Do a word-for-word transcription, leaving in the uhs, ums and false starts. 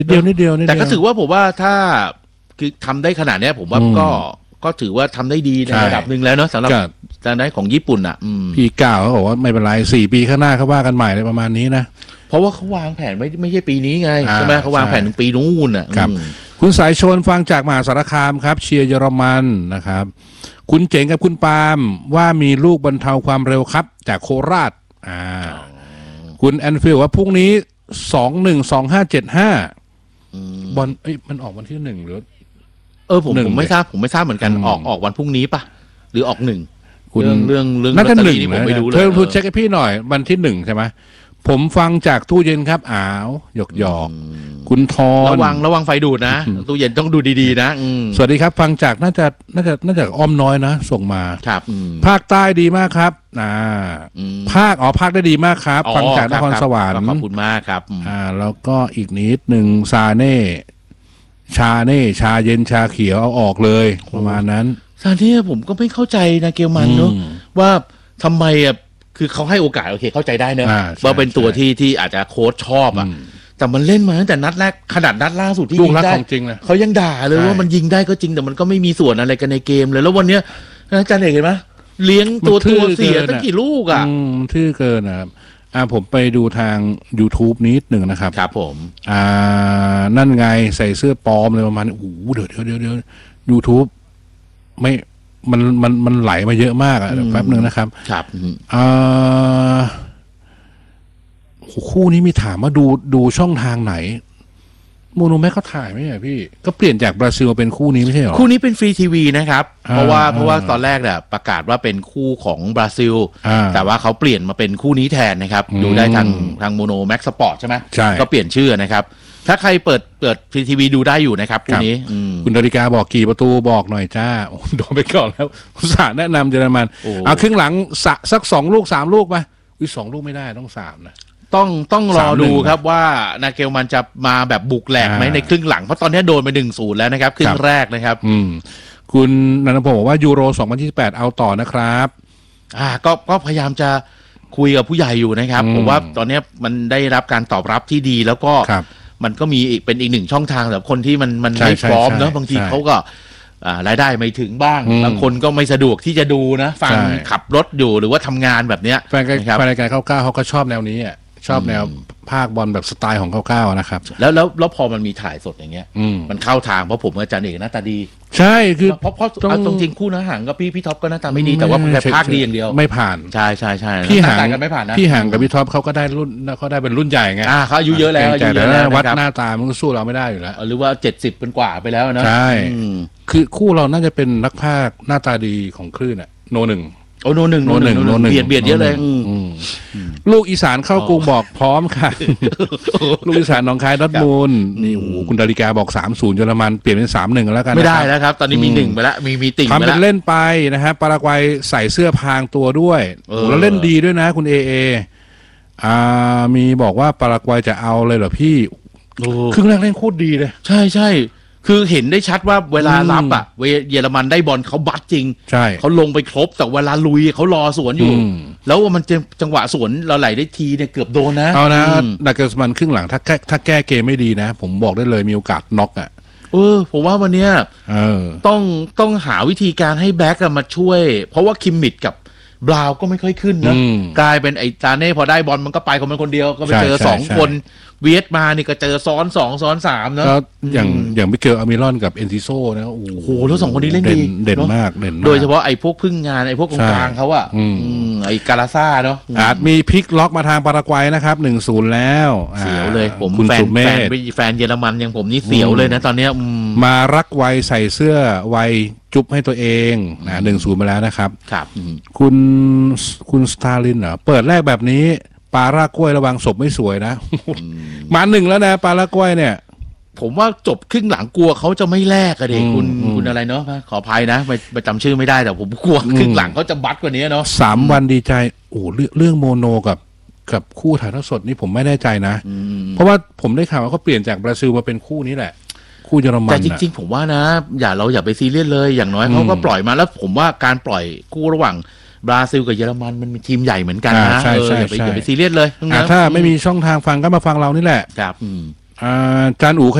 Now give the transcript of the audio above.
นิดเดียวนิดเดียวแต่ก็ถือว่าผมว่าถ้าคือทำได้ขนาดนี้ผมว่าก็ก็ถือว่าทำได้ดีในระดับหนึ่งแล้วเนาะสำหรับทางด้านของญี่ปุ่นอ่ะพี่กล่าวเขาบอกว่าไม่เป็นไรสี่ปีข้างหน้าเขาว่ากันใหม่เลยประมาณนี้นะเพราะว่าเขาวางแผนไม่ไม่ใช่ปีนี้ไงใช่ไหมเขาวางแผนถึงปีนู้นอ่ะครับคุณสายชนฟังจากมหาสารคามครับเชียร์เยอรมันนะครับคุณเจ๋งกับคุณปาล์มว่ามีลูกบรรเทาความเร็วครับจากโคราชอ่าคุณแอนฟิลว่าพรุ่งนี้สองหนึ่งสองห้าเจ็ดห้าบอลเอ้ยมันออกวันที่หนึ่งหรือเออผมผมไม่ทราบผมไม่ทราบเหมือนกันออกออกวันพรุ่งนี้ป่ะหรือออกหนึ่งเรื่องเรื่องเรื่องน่าจะหนึ่งผมไม่รู้เลยเธอพูดเช็คให้พี่หน่อยวันที่หนึ่งใช่ไหมผมฟังจากตู้เย็นครับอ้าวหยอกหยอกคุณทอนระวังระวังไฟดูดนะตู้เย็นต้องดูดีๆนะสวัสดีครับฟังจากน่าจะน่าจะน่าจะอ้อมน้อยนะส่งมาครับภาคใต้ดีมากครับอ่าภาคอ๋อภาคได้ดีมากครับฟังจากนครสวรรค์ขอบคุณมากครับอ่าแล้วก็อีกนิดหนึ่งซาเน่ชาเน่ชาเย็นชาเขียวเอาออกเลยประมาณนั้นซาเน่ผมก็ไม่เข้าใจนะเกลมันเนอะว่าทำไมอ่ะคือเขาให้โอกาสโอเคเข้าใจได้เนอะว่าเป็นตัวที่ที่อาจจะโค้ชชอบอ่ะแต่มันเล่นมาตั้งแต่นัดแรกขนาดนัดล่าสุดที่ยิงได้เขายังด่าเลยว่ามันยิงได้ก็จริงแต่มันก็ไม่มีส่วนอะไรกันในเกมเลยแล้ววันเนี้ยอาจารย์เอกเห็นไหมเลี้ยงตัวตัวเสียตั้งกี่ลูกอ่ะมันทื่อเกินนะครับอ่าผมไปดูทาง YouTube นิดหนึ่งนะครับครับผมอ่านั่นไงใส่เสื้อปลอมเลยประมาณโอ้โหเดี๋ยวเดี๋ยวเดี๋ยวเดี๋ยว YouTube ไม่มันมันมันไหลมาเยอะมากอ่ะแป๊บนึงนะครับครับอ่าคู่นี้มีถามว่าดูดูช่องทางไหนโมโนแม็กเขาถ่ายไหมเนี่ยพี่ก็เปลี่ยนจากบราซิลเป็นคู่นี้ไม่ใช่หรอคู่นี้เป็นฟรีทีวีนะครับเพราะว่าเพราะว่าตอนแรกเนี่ยประกาศว่าเป็นคู่ของบราซิลแต่ว่าเขาเปลี่ยนมาเป็นคู่นี้แทนนะครับดูได้ทางทางโมโนแม็กสปอร์ตใช่ไหมใช่ก็เปลี่ยนชื่อนะครับถ้าใครเปิดเปิดฟรีทีวีดูได้อยู่นะครับคู่นี้คุณนาฬิกาบอกกี่ประตูบอกหน่อยจ้าโดนไปก่อนแล้วอุตส่าห์แนะนำเยอรมันเอาครึ่งหลังสักสองลูกสามลูกไปอุ้ยสองลูกไม่ได้ต้องสามนะต้องต้องรอดูครับว่านาเกลมันจะมาแบบบุกแหลกไหมในครึ่งหลังเพราะตอนนี้โดนไปหนึ่งศูนย์แล้วนะครับครึ่งแรกนะครับอืมคุณนันทพงศ์บอกว่ายูโรสองพันยี่สิบแปดเอาต่อนะครับอ่าก็ก็พยายามจะคุยกับผู้ใหญ่อยู่นะครับผมว่าตอนนี้มันได้รับการตอบรับที่ดีแล้วก็มันก็มีอีกเป็นอีกหนึ่งช่องทางสำหรับคนที่มันมันไม่พร้อมเนอะบางทีเขาก็รายได้ไม่ถึงบ้างบางคนก็ไม่สะดวกที่จะดูนะฟังขับรถอยู่หรือว่าทำงานแบบเนี้ยแฟนรายการเก้าเขาก็ชอบแนวนี้อ่ะชอบแนวภาคบอลแบบสไตล์ของเก้านะครับแล้วแล้วแล้วพอมันมีถ่ายสดอย่างเงี้ยมันเข้าทางเพราะผมอาจารย์เอกหน้าตาดีใช่คือเพราะเพราะเอาตรงจริงคู่นะห่างกับพี่พี่ท็อปก็หน้าตาไม่ดีแต่ว่าแค่ภาคดีอย่างเดียวไม่ผ่านใช่ใช่ใช่พี่ห่างกันไม่ผ่านนะพี่ห่างกับพี่ท็อปเขาก็ได้รุ่นเขาได้เป็นรุ่นใหญ่ไงอ่าเขาอายุเยอะแล้วอายุเยอะแล้ววัดหน้าตามันก็สู้เราไม่ได้อยู่แล้วหรือว่าเจ็ดสิบเป็นกว่าไปแล้วนะใช่คือคู่เราน่าจะเป็นนักภาคหน้าตาดีของคลื่นอ่ะโนหนึ่งโอ้โนหนึ่งโนหนึ่งโนหนึ่งเบียดเบียดเยอะเลยลูกอีสานเข้ากรุงบอกพร้อมค่ะลูกอีสานหนองคายดอทมูลนี่โอ้โหคุณดาริกาบอกสามศูนย์เยอรมันเปลี่ยนเป็นสามหนึ่งแล้วกันไม่ได้แล้วครับตอนนี้มีหนึ่งไปแล้วมีมีติ่งไปแล้วทำเป็นเล่นไปนะฮะปารากวัยใส่เสื้อพรางตัวด้วยแล้วเล่นดีด้วยนะคุณเอเออ่ามีบอกว่าปารากวัยจะเอาเลยเหรอพี่ครึ่งแรกเล่นโคตรดีเลยใช่ใช่คือเห็นได้ชัดว่าเวลารับอ่ะเยอรมันได้บอลเขาบัดจริงใช่เขาลงไปครบแต่เวลาลุยเขารอสวนอยู่แล้วว่ามันจังหวะสวนเราไหลได้ทีเนี่ยเกือบโดนนะเอานะนักเตะมันครึ่งหลังถ้าแก้ถ้าแก้เกมไม่ดีนะผมบอกได้เลยมีโอกาสน็อกอ่ะเออผมว่าวันเนี้ยต้องต้องหาวิธีการให้แบ็กมาช่วยเพราะว่าคิมมิดกับบราวก็ไม่ค่อยขึ้นนะกลายเป็นไอ้ซาเน่พอได้บอลมันก็ไปของมันคนเดียวก็ไปเจอสองคนเวียดมานี่ก็เจอซ้อนสองซ้อนสามเนอะอย่างอย่างมิเกลอามิรอนกับเอนซิโซนะโอ้โหแล้วสองคนนี้เล่นดีเด่นมากเด่นมากโดยเฉพาะไอ้พวกพึ่งงานไอ้พวกกองกลางเขาอะไอ้กาลาซ่าเนาะอาจมีพลิกล็อกมาทางปารากวัยนะครับหนึ่งศูนย์แล้วเสียวเลยผมแฟนแฟนแฟนเยอรมันอย่างผมนี่เสียวเลยนะตอนนี้มารักไวใส่เสื้อไวจุ๊บให้ตัวเองนะหนึ่งศูนย์มาแล้วนะครับครับคุณคุณสตาลินเหรอเปิดแรกแบบนี้ปลาร่ากล้วยระวังศพไม่สวยนะมาหนึ่งแล้วนะปลาร่ากล้วยเนี่ยผมว่าจบครึ่งหลังกลัวเขาจะไม่แลกอะเด็กคุณคุณอะไรเนาะขออภัยนะไปไปจำชื่อไม่ได้แต่ผมกลัวครึ่งหลังเขาจะบัดกว่านี้เนาะสามวันดีใจโอ้เรื่องโมโนกับกับคู่ถ่ายทอดสดนี่ผมไม่แน่ใจนะเพราะว่าผมได้ข่าวว่าเขาเปลี่ยนจากบราซิลมาเป็นคู่นี้แหละคู่เยอรมันแต่จริงๆผมว่านะอย่าเราอย่าไปซีเรียสเลยอย่างน้อยเขาก็ปล่อยมาแล้วผมว่าการปล่อยคู่ระหว่างบราซิลกับเยอรมันมันมีทีมใหญ่เหมือนกันนะใช่ใช่อย่าไปซีเรียสเลยถ้าไม่มีช่องทางฟังก็มาฟังเรานี่แหละครับอาจารย์อู๋